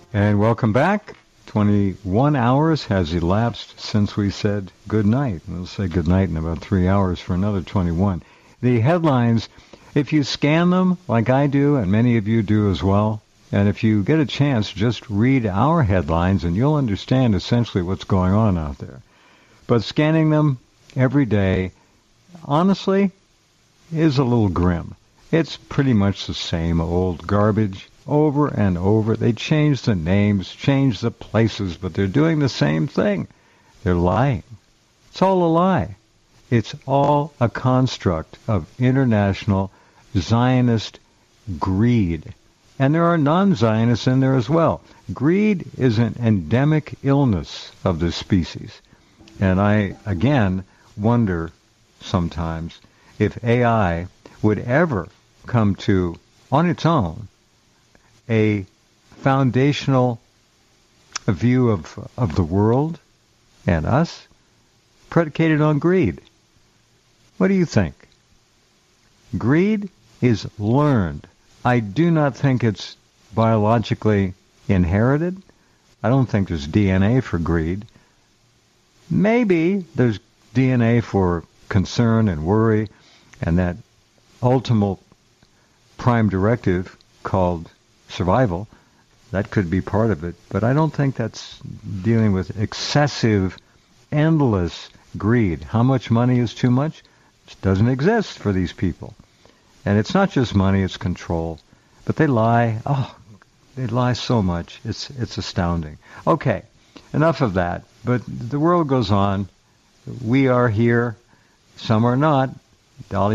And welcome back. 21 hours has elapsed since we said good night. We'll say good night in about 3 hours for another 21. The headlines, if you scan them like I do, and many of you do as well, and if you get a chance, just read our headlines and you'll understand essentially what's going on out there. But scanning them every day, honestly, is a little grim. It's pretty much the same old garbage over and over. They change the names, change the places, but they're doing the same thing. They're lying. It's all a lie. It's all a construct of international Zionist greed. And there are non-Zionists in there as well. Greed is an endemic illness of this species. And I, again, wonder sometimes if AI would ever come to, on its own, a foundational view of the world and us predicated on greed. What do you think? Greed is learned. I do not think it's biologically inherited. I don't think there's DNA for greed. Maybe there's DNA for concern and worry and that ultimate prime directive called survival. That could be part of it, but I don't think that's dealing with excessive, endless greed. How much money is too much? It doesn't exist for these people. And it's not just money, it's control. But they lie. Oh, they lie so much. It's astounding. Okay, enough of that. But the world goes on. We are here. Some are not. Dolly